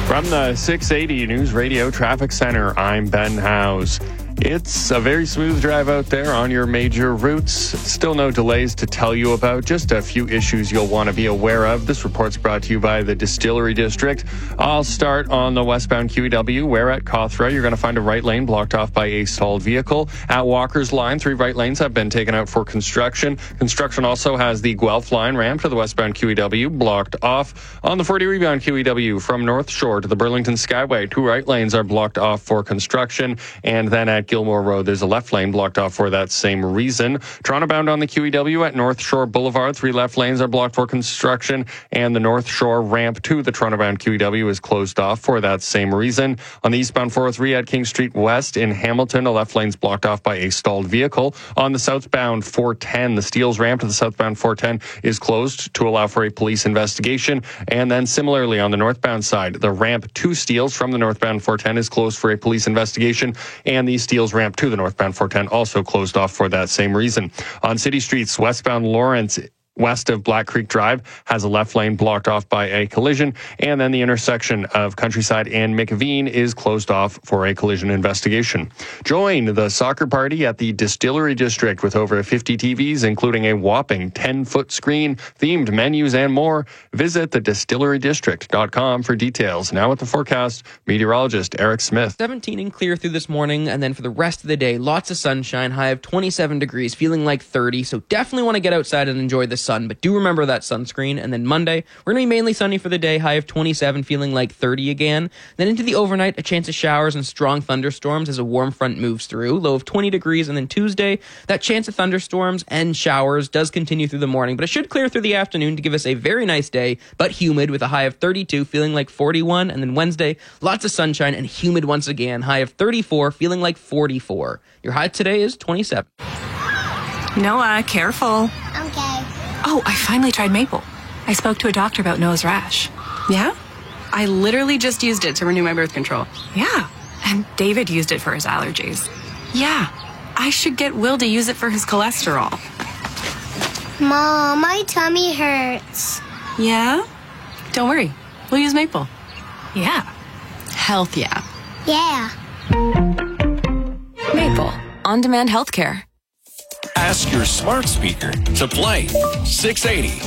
From the 680 News Radio Traffic Center, I'm Ben Howes. It's a very smooth drive out there on your major routes. Still no delays to tell you about, just a few issues you'll want to be aware of. This report's brought to you by the Distillery District. I'll start on the westbound QEW, where at Cawthra, you're going to find a right lane blocked off by a stalled vehicle. At Walker's Line, 3 right lanes have been taken out for construction. Construction also has the Guelph Line ramp to the westbound QEW blocked off. On the 40 rebound QEW from North Shore to the Burlington Skyway, 2 right lanes are blocked off for construction. And then at Gilmore Road, there's a left lane blocked off for that same reason. Toronto bound on the QEW at North Shore Boulevard, 3 left lanes are blocked for construction, and the North Shore ramp to the Toronto bound QEW is closed off for that same reason. On the eastbound 403 at King Street West in Hamilton, the left lane's blocked off by a stalled vehicle. On the southbound 410, the Steeles ramp to the southbound 410 is closed to allow for a police investigation. And then similarly on the northbound side, the ramp to Steeles from the northbound 410 is closed for a police investigation, and the Steeles ramp to the northbound 410 also closed off for that same reason. On city streets, westbound Lawrence west of Black Creek Drive has a left lane blocked off by a collision, and then the intersection of Countryside and McVean is closed off for a collision investigation. Join the soccer party at the Distillery District with over 50 TVs, including a whopping 10-foot screen, themed menus, and more. Visit thedistillerydistrict.com for details. Now with the forecast, meteorologist Eric Smith. 17 and clear through this morning, and then for the rest of the day, lots of sunshine, high of 27 degrees, feeling like 30, so definitely want to get outside and enjoy the sun, but do remember that sunscreen. And then Monday, we're going to be mainly sunny for the day, high of 27, feeling like 30 again. Then into the overnight, a chance of showers and strong thunderstorms as a warm front moves through, low of 20 degrees. And then Tuesday, that chance of thunderstorms and showers does continue through the morning, but it should clear through the afternoon to give us a very nice day, but humid with a high of 32, feeling like 41. And then Wednesday, lots of sunshine and humid once again, high of 34, feeling like 44. Your high today is 27. Noah, careful. Okay. Oh, I finally tried maple. I spoke to a doctor about Noah's rash. Yeah? I literally just used it to renew my birth control. Yeah. And David used it for his allergies. Yeah. I should get Will to use it for his cholesterol. Mom, my tummy hurts. Yeah? Don't worry. We'll use maple. Yeah. Health, yeah. Yeah. Maple. On-demand healthcare. Ask your smart speaker to play 680.